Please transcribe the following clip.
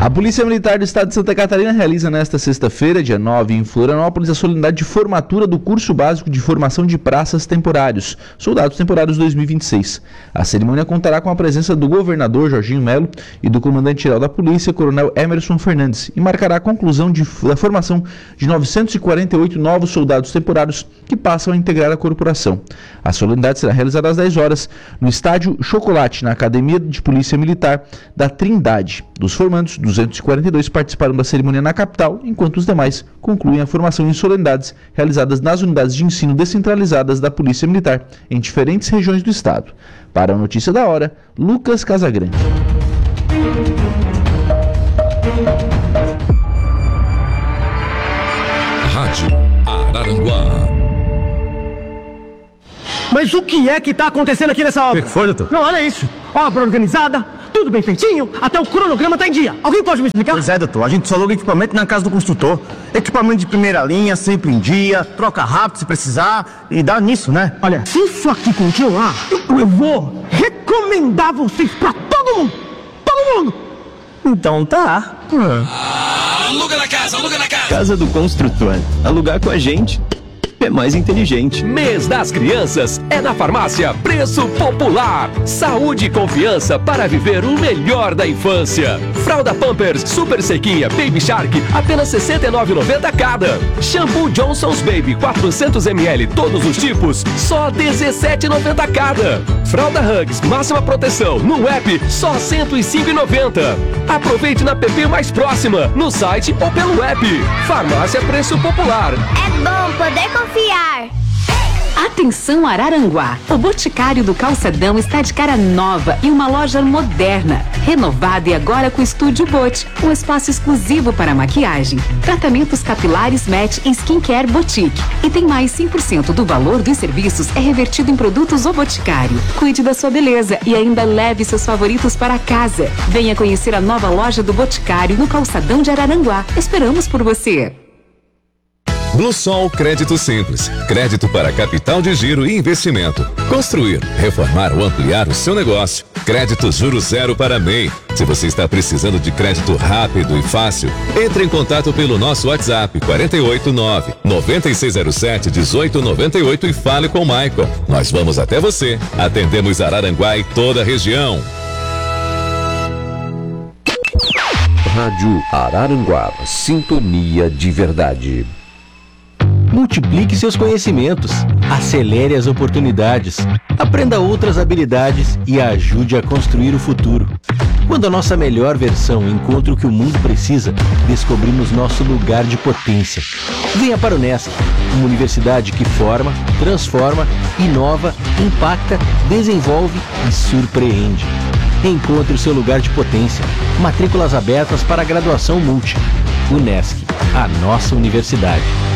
A Polícia Militar do Estado de Santa Catarina realiza nesta sexta-feira, dia 9, em Florianópolis, a solenidade de formatura do curso básico de formação de praças temporários, Soldados Temporários 2026. A cerimônia contará com a presença do governador Jorginho Melo e do comandante-geral da Polícia, Coronel Emerson Fernandes, e marcará a conclusão da formação de 948 novos soldados temporários que passam a integrar a corporação. A solenidade será realizada às 10 horas no Estádio Chocolate, na Academia de Polícia Militar da Trindade. Dos formandos, 242 participaram da cerimônia na capital, enquanto os demais concluem a formação em solenidades realizadas nas unidades de ensino descentralizadas da Polícia Militar em diferentes regiões do estado. Para a Notícia da Hora, Lucas Casagrande. Rádio Araranguá. Mas o que é que tá acontecendo aqui nessa obra? O que foi, doutor? Não, olha isso. Obra organizada, tudo bem feitinho, até o cronograma tá em dia. Alguém pode me explicar? Pois é, doutor. A gente só aluga equipamento na casa do construtor. Equipamento de primeira linha, sempre em dia, troca rápido se precisar e dá nisso, né? Olha, se isso aqui continuar, eu vou recomendar vocês pra todo mundo. Todo mundo. Então tá. Aluga na casa, aluga na casa. Casa do Construtor. Alugar com a gente é mais inteligente. Mês das Crianças é na Farmácia Preço Popular. Saúde e confiança para viver o melhor da infância. Fralda Pampers Super Sequinha Baby Shark, apenas R$ 69,90 cada. Shampoo Johnson's Baby 400ml, todos os tipos, só R$ 17,90 cada. Fralda Hugs Máxima Proteção, no app, só R$ 105,90. Aproveite na PP mais próxima, no site ou pelo app. Farmácia Preço Popular. É bom poder confiar. Atenção Araranguá, o Boticário do Calçadão está de cara nova e uma loja moderna, renovada e agora com Estúdio Bot, um espaço exclusivo para maquiagem, tratamentos capilares Match e Skincare Boutique. E tem mais 100% do valor dos serviços é revertido em produtos O Boticário. Cuide da sua beleza e ainda leve seus favoritos para casa. Venha conhecer a nova loja do Boticário no Calçadão de Araranguá. Esperamos por você. Bluesol Crédito Simples. Crédito para capital de giro e investimento. Construir, reformar ou ampliar o seu negócio. Crédito juros zero para MEI. Se você está precisando de crédito rápido e fácil, entre em contato pelo nosso WhatsApp 489-9607-1898 e fale com o Michael. Nós vamos até você. Atendemos Araranguá e toda a região. Rádio Araranguá, sintonia de verdade. Multiplique seus conhecimentos, acelere as oportunidades, aprenda outras habilidades e ajude a construir o futuro. Quando a nossa melhor versão encontra o que o mundo precisa, descobrimos nosso lugar de potência. Venha para o Unesc, uma universidade que forma, transforma, inova, impacta, desenvolve e surpreende. Encontre o seu lugar de potência. Matrículas abertas para a graduação Multi. Unesc, a nossa universidade.